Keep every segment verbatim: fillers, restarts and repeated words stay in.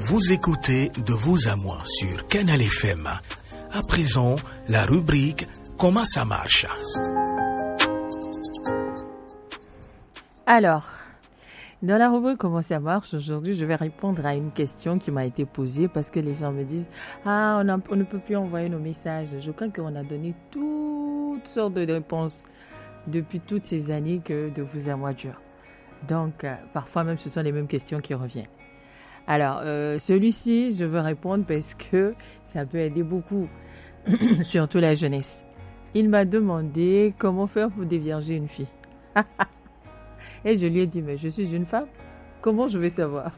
Vous écoutez De vous à moi sur Canal F M. À présent, la rubrique Comment ça marche? Alors, dans la rubrique Comment ça marche, aujourd'hui, je vais répondre à une question qui m'a été posée parce que les gens me disent « Ah, on, a, on ne peut plus envoyer nos messages. » Je crois qu'on a donné toutes sortes de réponses depuis toutes ces années que De vous à moi dure. Donc, euh, parfois même, ce sont les mêmes questions qui reviennent. Alors, euh, celui-ci, je veux répondre parce que ça peut aider beaucoup, surtout la jeunesse. Il m'a demandé comment faire pour dévierger une fille. Et je lui ai dit, mais je suis une femme, comment je vais savoir?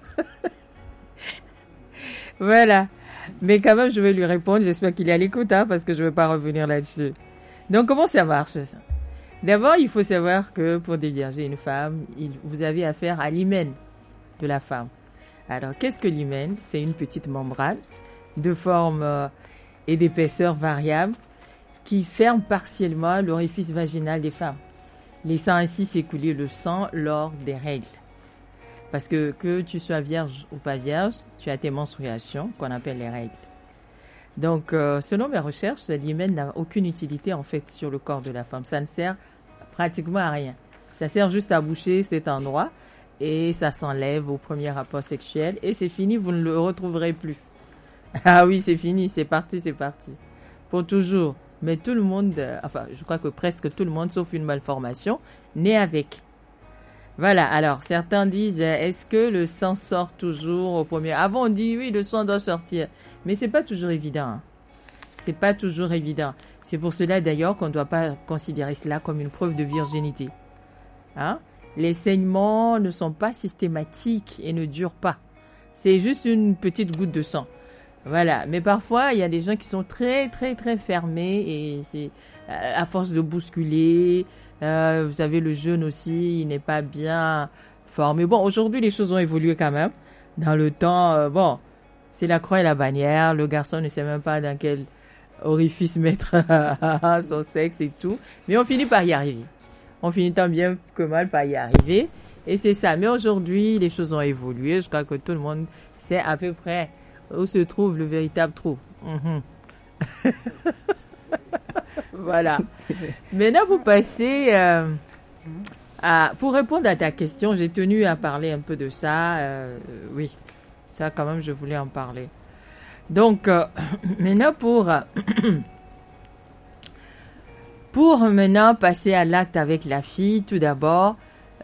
Voilà. Mais quand même, je vais lui répondre. J'espère qu'il est à l'écoute, hein, parce que je ne vais pas revenir là-dessus. Donc, comment ça marche, ça? D'abord, il faut savoir que pour dévierger une femme, il, vous avez affaire à l'hymen de la femme. Alors, qu'est-ce que l'hymen? C'est une petite membrane de forme euh, et d'épaisseur variable qui ferme partiellement l'orifice vaginal des femmes, laissant ainsi s'écouler le sang lors des règles. Parce que que tu sois vierge ou pas vierge, tu as tes menstruations qu'on appelle les règles. Donc, euh, selon mes recherches, l'hymen n'a aucune utilité en fait sur le corps de la femme. Ça ne sert pratiquement à rien. Ça sert juste à boucher cet endroit et ça s'enlève au premier rapport sexuel et c'est fini, vous ne le retrouverez plus. Ah oui, c'est fini, c'est parti, c'est parti. Pour toujours. Mais tout le monde, euh, enfin, je crois que presque tout le monde, sauf une malformation, naît avec. Voilà, alors certains disent, est-ce que le sang sort toujours au premier? Avant on dit oui, le sang doit sortir. Mais c'est pas toujours évident. Hein. C'est pas toujours évident. C'est pour cela d'ailleurs qu'on ne doit pas considérer cela comme une preuve de virginité. Hein? Les saignements ne sont pas systématiques et ne durent pas. C'est juste une petite goutte de sang. Voilà. Mais parfois, il y a des gens qui sont très, très, très fermés et c'est à force de bousculer. Euh, vous savez, le jeûne aussi, il n'est pas bien formé. Bon, aujourd'hui, les choses ont évolué quand même. Dans le temps, euh, bon, c'est la croix et la bannière. Le garçon ne sait même pas dans quel orifice mettre son sexe et tout. Mais on finit par y arriver. On finit tant bien que mal par y arriver. Et c'est ça. Mais aujourd'hui, les choses ont évolué. Je crois que tout le monde sait à peu près où se trouve le véritable trou. Mm-hmm. Voilà. Maintenant, vous passez euh, à... Pour répondre à ta question, j'ai tenu à parler un peu de ça. Euh, oui, ça quand même, je voulais en parler. Donc, euh, maintenant, pour... Pour maintenant passer à l'acte avec la fille, tout d'abord,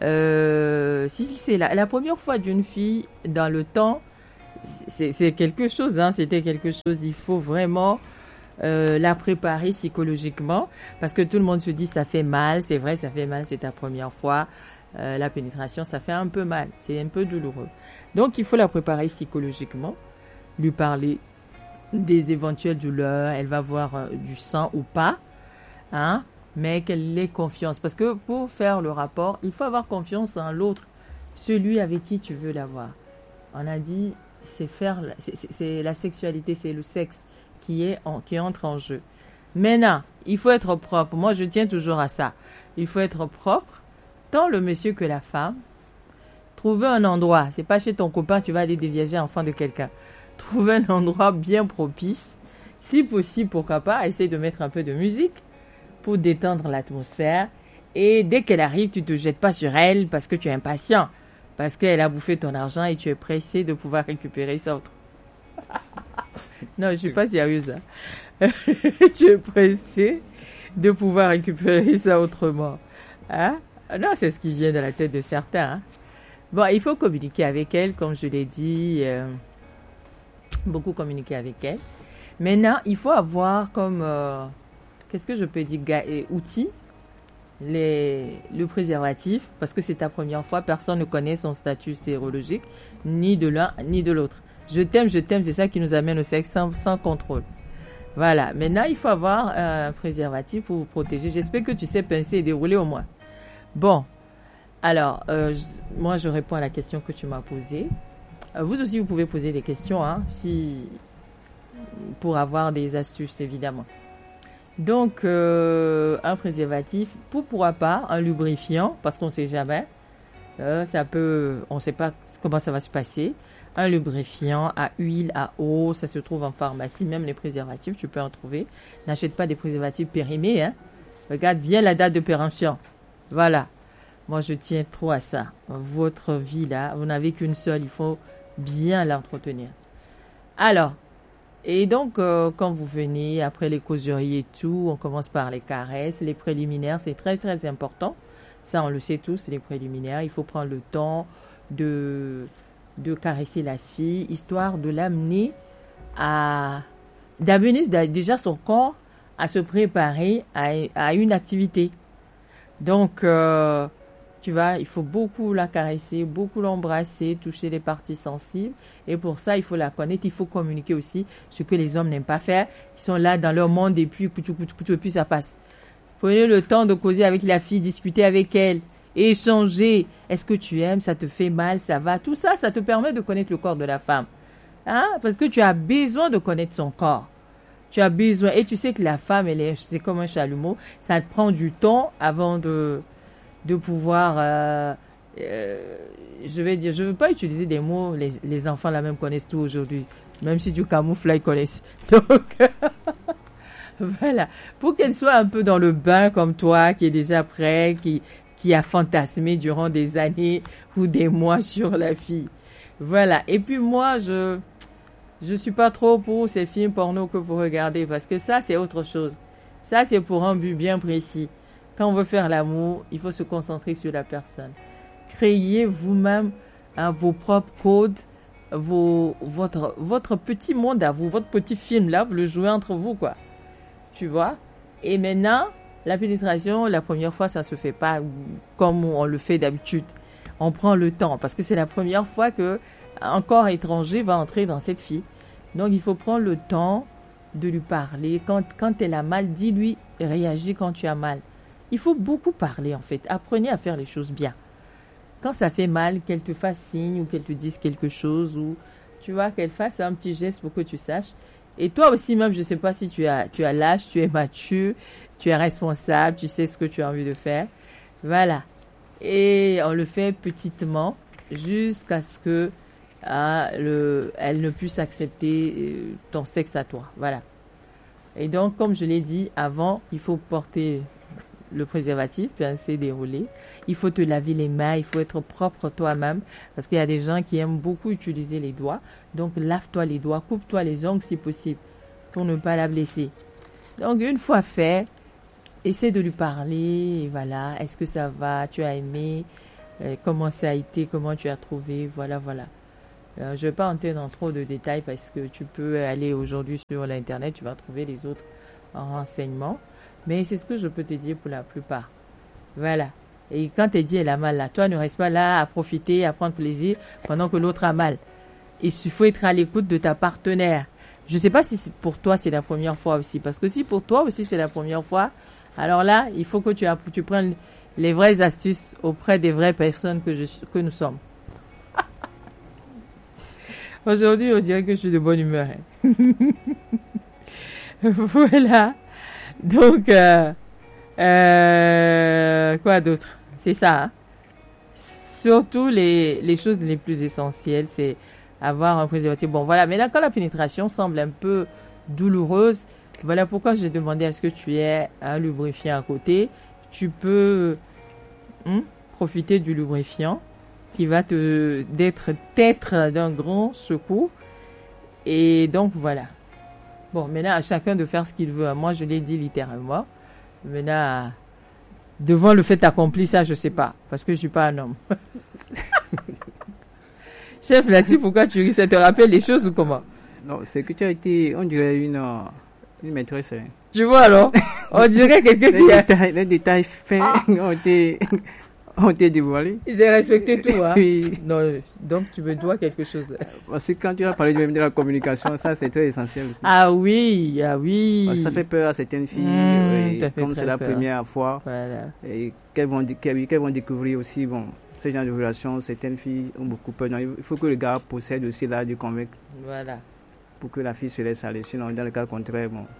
euh, si c'est la, la première fois d'une fille dans le temps, c'est, c'est quelque chose, hein, c'était quelque chose, il faut vraiment euh, la préparer psychologiquement, parce que tout le monde se dit ça fait mal, c'est vrai, ça fait mal, c'est ta première fois, euh, la pénétration, ça fait un peu mal, c'est un peu douloureux. Donc il faut la préparer psychologiquement, lui parler des éventuelles douleurs, elle va voir euh, du sang ou pas, hein, mais qu'elle ait confiance. Parce que pour faire le rapport, il faut avoir confiance en l'autre, celui avec qui tu veux l'avoir. On a dit, c'est faire, c'est, c'est, c'est la sexualité, c'est le sexe qui est en, qui entre en jeu. Maintenant, il faut être propre. Moi, je tiens toujours à ça. Il faut être propre, tant le monsieur que la femme. Trouver un endroit. C'est pas chez ton copain, tu vas aller déviager enfant de quelqu'un. Trouver un endroit bien propice. Si possible, pourquoi pas, essaye de mettre un peu de musique pour détendre l'atmosphère. Et dès qu'elle arrive, tu te jettes pas sur elle parce que tu es impatient. Parce qu'elle a bouffé ton argent et tu es pressé de pouvoir récupérer ça autre. Non, je suis pas sérieuse. Hein. Tu es pressé de pouvoir récupérer ça autrement. Hein? Non, c'est ce qui vient de la tête de certains. Hein. Bon, il faut communiquer avec elle, comme je l'ai dit. Euh, beaucoup communiquer avec elle. Maintenant, il faut avoir comme... Euh, qu'est-ce que je peux dire, ga- et outils, les, le préservatif, parce que c'est ta première fois, personne ne connaît son statut sérologique, ni de l'un, ni de l'autre. Je t'aime, je t'aime, c'est ça qui nous amène au sexe sans, sans contrôle. Voilà, maintenant il faut avoir un préservatif pour vous protéger. J'espère que tu sais pincer et dérouler au moins. Bon, alors, euh, je, moi je réponds à la question que tu m'as posée. Euh, vous aussi vous pouvez poser des questions, hein, si, pour avoir des astuces évidemment. Donc, euh, un préservatif, pour pourquoi pas un lubrifiant, parce qu'on ne sait jamais. Euh, ça peut, on ne sait pas comment ça va se passer. Un lubrifiant à huile, à eau, ça se trouve en pharmacie, même les préservatifs, tu peux en trouver. N'achète pas des préservatifs périmés, hein. Regarde bien la date de péremption. Voilà. Moi, je tiens trop à ça. Votre vie, là, vous n'avez qu'une seule, il faut bien l'entretenir. Alors, et donc, euh, quand vous venez, après les causeries et tout, on commence par les caresses, les préliminaires, c'est très, très important. Ça, on le sait tous, les préliminaires. Il faut prendre le temps de, de caresser la fille, histoire de l'amener à, d'amener déjà son corps à se préparer à, à une activité. Donc, euh, tu vois, il faut beaucoup la caresser, beaucoup l'embrasser, toucher les parties sensibles. Et pour ça, il faut la connaître, il faut communiquer aussi ce que les hommes n'aiment pas faire. Ils sont là dans leur monde et puis, coutou, coutou, coutou, et puis ça passe. Prenez le temps de causer avec la fille, discuter avec elle, échanger. Est-ce que tu aimes, ça te fait mal, ça va. Tout ça, ça te permet de connaître le corps de la femme. Hein? Parce que tu as besoin de connaître son corps. Tu as besoin, et tu sais que la femme, elle est, c'est comme un chalumeau, ça te prend du temps avant de, de pouvoir, euh, euh, je vais dire, je veux pas utiliser des mots, les, les enfants là même connaissent tout aujourd'hui, même si tu camoufles là, ils connaissent. Donc, voilà, pour qu'elle soit un peu dans le bain comme toi, qui est déjà prêt, qui, qui a fantasmé durant des années ou des mois sur la fille. Voilà, et puis moi, je... Je suis pas trop pour ces films porno que vous regardez parce que ça, c'est autre chose. Ça, c'est pour un but bien précis. Quand on veut faire l'amour, il faut se concentrer sur la personne. Créez vous-même hein, vos propres codes, vos, votre, votre petit monde à vous, votre petit film là, vous le jouez entre vous, quoi. Tu vois? Et maintenant, la pénétration, la première fois, ça se fait pas comme on le fait d'habitude. On prend le temps parce que c'est la première fois que un corps étranger va entrer dans cette fille. Donc, il faut prendre le temps de lui parler. Quand, quand elle a mal, dis-lui, réagis quand tu as mal. Il faut beaucoup parler, en fait. Apprenez à faire les choses bien. Quand ça fait mal, qu'elle te fasse signe ou qu'elle te dise quelque chose ou, tu vois, qu'elle fasse un petit geste pour que tu saches. Et toi aussi, même, je ne sais pas si tu as, tu as l'âge, tu es mature, tu es responsable, tu sais ce que tu as envie de faire. Voilà. Et on le fait petitement jusqu'à ce que Ah, le, elle ne puisse accepter ton sexe à toi. Voilà. Et donc, comme je l'ai dit avant, il faut porter le préservatif, bien c'est déroulé. Il faut te laver les mains, il faut être propre toi-même, parce qu'il y a des gens qui aiment beaucoup utiliser les doigts. Donc, lave-toi les doigts, coupe-toi les ongles si possible, pour ne pas la blesser. Donc, une fois fait, essaie de lui parler, et voilà. Est-ce que ça va? Tu as aimé? Euh, comment ça a été? Comment tu as trouvé? Voilà, voilà. Euh, je ne vais pas entrer dans trop de détails parce que tu peux aller aujourd'hui sur l'internet, tu vas trouver les autres renseignements. Mais c'est ce que je peux te dire pour la plupart. Voilà. Et quand tu dit elle a mal là, toi ne reste pas là à profiter, à prendre plaisir pendant que l'autre a mal. Il faut être à l'écoute de ta partenaire. Je ne sais pas si pour toi c'est la première fois aussi. Parce que si pour toi aussi c'est la première fois, alors là, il faut que tu, tu prennes les vraies astuces auprès des vraies personnes que, je, que nous sommes. Aujourd'hui, on dirait que je suis de bonne humeur. Hein. Voilà. Donc, euh, euh, quoi d'autre? C'est ça. Hein? Surtout les, les choses les plus essentielles, c'est avoir un préservatif. Bon, voilà. Maintenant, quand la pénétration semble un peu douloureuse, voilà pourquoi j'ai demandé à ce que tu aies un lubrifiant à côté. Tu peux hein, profiter du lubrifiant qui va te d'être d'être d'un grand secours. Et donc voilà. Bon, maintenant à chacun de faire ce qu'il veut. Moi, je l'ai dit littéralement. Maintenant, devant le fait accompli, ça, je sais pas, parce que je suis pas un homme. Chef Lati, pourquoi tu ris? Ça te rappelle les choses ou comment? Non, c'est que tu as été, on dirait une une maîtresse. Tu vois alors, on dirait quelqu'un qui a... Détails, les détails fins ah. ont été ont été dévoilés. J'ai respecté tout, hein. Oui. Non, donc tu me dois quelque chose. Parce que quand tu as parlé même de la communication, ça c'est très essentiel aussi. Ah oui, ah oui. Parce que ça fait peur à certaines filles, mmh, et comme c'est la peur. première fois, voilà. et qu'elles vont, qu'elles, qu'elles vont découvrir aussi, bon, ce genre de relations, certaines filles ont beaucoup peur. Donc, il faut que le gars possède aussi l'art de convaincre. Voilà. Pour que la fille se laisse aller. Sinon, dans le cas contraire, bon,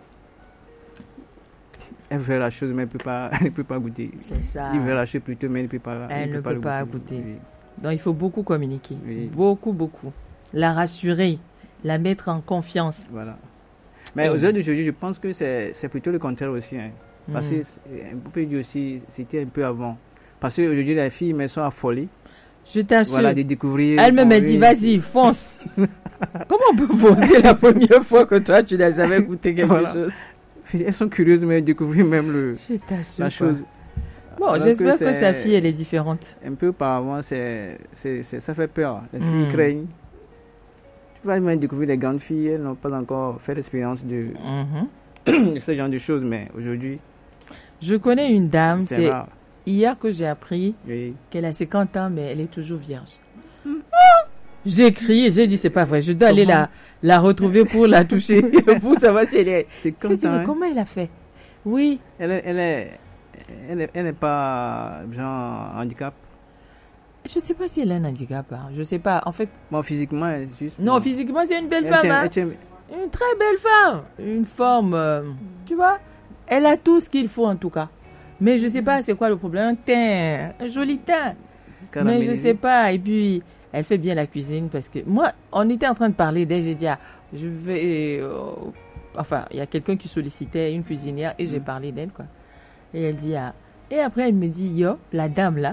elle veut la chose, mais elle ne peut pas, elle peut pas goûter. C'est ça. Il veut la chose plutôt, mais elle ne peut pas, elle elle ne peut peut pas, pas goûter. goûter. Oui. Donc, il faut beaucoup communiquer. Oui. Beaucoup, beaucoup. La rassurer, la mettre en confiance. Voilà. Mais Et- aux heures d'aujourd'hui, je pense que c'est c'est plutôt le contraire aussi. Hein. Parce Mm. que, c'est- on peut dire aussi, c'était un peu avant. Parce qu'aujourd'hui, les filles, mais sont affolées. Je t'assure. Voilà, de découvrir. Elle me bon, m'a oui. dit, vas-y, fonce. Comment on peut foncer la première fois que toi, tu n'as jamais goûté quelque Voilà. chose? Elles sont curieuses, mais découvrir même le, Je t'assure. la quoi. chose. Bon, Alors j'espère que, c'est- sa fille, elle est différente. Un peu par avant, c'est, c'est, c'est- ça fait peur. Les filles Mm. craignent. Tu vas même découvrir les grandes filles, elles n'ont pas encore fait l'expérience de, Mhm. de ce genre de choses, mais aujourd'hui, Je connais une dame, c'est c'est rare. hier que j'ai appris Oui. qu'elle a cinquante ans, mais elle est toujours vierge. Ah, j'ai crié, j'ai dit, c'est pas vrai, je dois aller la, la retrouver pour la toucher, pour savoir si elle est... C'est J'ai comme dit, ça. mais hein. comment elle a fait? Oui, Elle, est- elle, est, elle, est- elle n'est pas genre handicap. je sais pas si elle a un handicap, hein. Je sais pas. En fait, Bon, physiquement, elle est juste. non, bon. physiquement, c'est une belle Elle femme, tient- hein. elle tient- Une très belle femme, une forme, euh, tu vois, elle a tout ce qu'il faut en tout cas. Mais je sais pas c'est quoi le problème, un teint, un joli teint. Mais je caramélisée. sais pas, et puis elle fait bien la cuisine parce que moi, on était en train de parler d'elle, j'ai dit, ah, je vais, euh, enfin, il y a quelqu'un qui sollicitait une cuisinière et j'ai Mm. parlé d'elle quoi. Et elle dit, ah, et après elle me dit, yo, la dame là.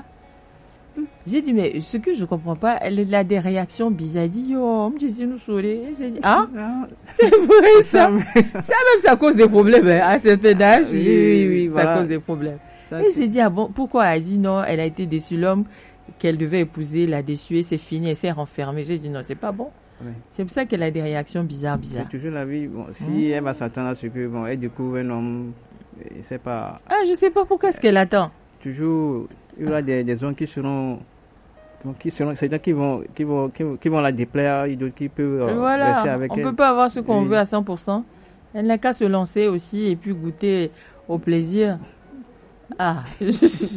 J'ai dit, mais ce que je comprends pas, elle a des réactions bizarres. Elle dit, yo, je dis, nous sourire. J'ai dit, ah, Ah, c'est vrai ça. mais- Ça même, ça cause des problèmes. Hein. À cet âge, Oui, oui, oui, ça voilà. cause des problèmes. ça, Et c'est- j'ai dit, ah bon, pourquoi? Elle a dit non, elle a été déçue. L'homme qu'elle devait épouser l'a déçue et c'est fini, elle s'est renfermée. J'ai dit non, c'est pas bon. Ouais. C'est pour ça qu'elle a des réactions bizarres, C'est bizarres. toujours la vie. Bon, si Mm. elle va s'attendre à ce que, bon, elle découvre un homme, et c'est pas. Ah, je sais pas pourquoi est-ce qu'elle attend. Toujours, il y aura des, des hommes qui seront. Qui seront, c'est-à-dire qui vont, qui, vont, qui, vont, qui vont la déplaire et d'autres qui peuvent euh, Et voilà, rester avec on elle. peut pas avoir ce qu'on Oui. veut à cent pour cent. Elle n'a qu'à se lancer aussi et puis goûter au plaisir. Ah, je,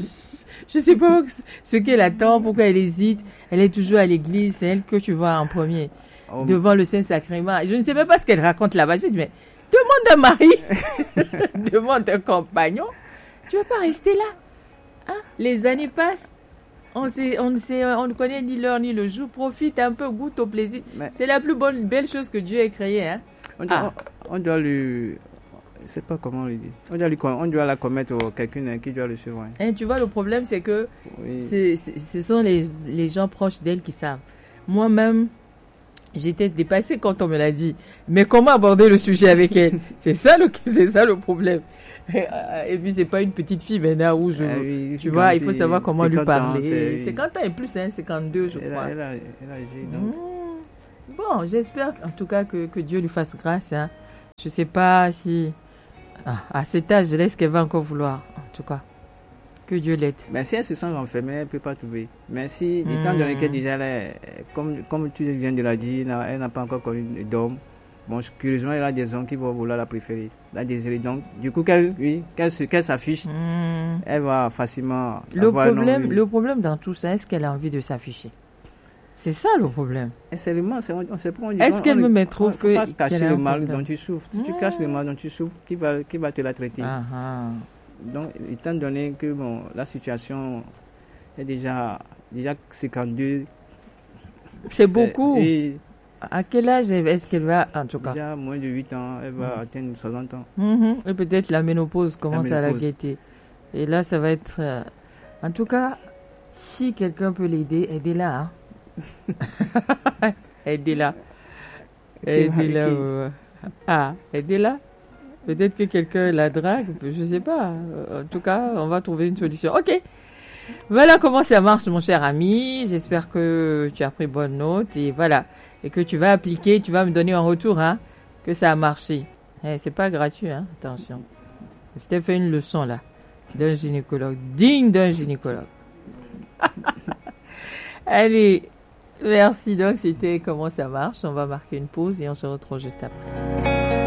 je sais pas ce qu'elle attend, pourquoi elle hésite. Elle est toujours à l'église, c'est elle que tu vois en premier. Oh, Devant le Saint-Sacrement. Je ne sais même pas ce qu'elle raconte là-bas. Je dis, mais demande un mari, demande un compagnon. Tu ne vas pas rester là. Hein? Les années passent. On, sait, on, ne sait, on ne connaît ni l'heure ni le jour. Profite un peu, goûte au plaisir. Mais- C'est la plus bonne, belle chose que Dieu ait créée. Hein? on, doit, Ah. on, on doit lui. Je sais pas comment on lui dit. On doit, lui, on doit la commettre au quelqu'un hein, qui doit le suivre. hein. Et tu vois, le problème, c'est que Oui. c'est, c'est- ce sont les, les gens proches d'elle qui savent. Moi-même, j'étais dépassée quand on me l'a dit. Mais comment aborder le sujet avec elle? C'est ça le, c'est ça le problème. Et puis, c'est pas une petite fille maintenant où je. Ah oui, tu vois, il faut cinquante, savoir comment lui cinquante ans, parler. c'est- cinquante ans et plus, hein, cinquante-deux, je Elle crois. a, elle a, elle a agi, donc. Mmh. Bon, j'espère en tout cas que, que Dieu lui fasse grâce. Hein. Je sais pas si. Ah, à cet âge, est-ce qu'elle va encore vouloir? En tout cas, que Dieu l'aide. Mais si elle se sent renfermée, elle ne peut pas trouver. Mais si, Hmm. étant donné qu'elle déjà, elle est- comme, comme tu viens de la dire, n'a- elle n'a pas encore connu d'homme, bon, curieusement, il y a des hommes qui vont vouloir la préférer, la désirer. Donc, du coup, qu'elle oui, qu'elle se- qu'elle s'affiche, Mmh. elle va facilement Le avoir un homme, problème, oui. le problème dans tout ça, est-ce qu'elle a envie de s'afficher? C'est ça le problème. Et seulement, c'est- on, on sait pas, on dit- Est-ce on- qu'elle on- me on- trouve faut que- pas qu'elle cacher a le un mal problème? dont tu souffres. Si tu Hmm. caches le mal dont tu souffres, qui va, qui va te la traiter? Ah, ah. Donc, étant donné que bon, la situation est déjà, déjà cinquante-deux, C'est beaucoup. Et À quel âge est-ce qu'elle va, en tout cas? déjà moins de huit ans, elle va Hmm. atteindre soixante ans. Mhm. Et peut-être la ménopause commence à la ménopause. guetter. Et là, ça va être... euh, En tout cas, si quelqu'un peut l'aider, aidez-la. Hein. aidez-la. Aidez-la. Qui- euh, Ah, aidez-la. Peut-être que quelqu'un la drague, je sais pas. En tout cas, on va trouver une solution. Ok. Voilà comment ça marche, mon cher ami. J'espère que tu as pris bonne note et voilà. Et que tu vas appliquer, tu vas me donner un retour, hein, que ça a marché. Eh, c'est pas gratuit, hein, attention. Je t'ai fait une leçon, là, d'un gynécologue, digne d'un gynécologue. Allez, merci. Donc, c'était comment ça marche. On va marquer une pause et on se retrouve juste après.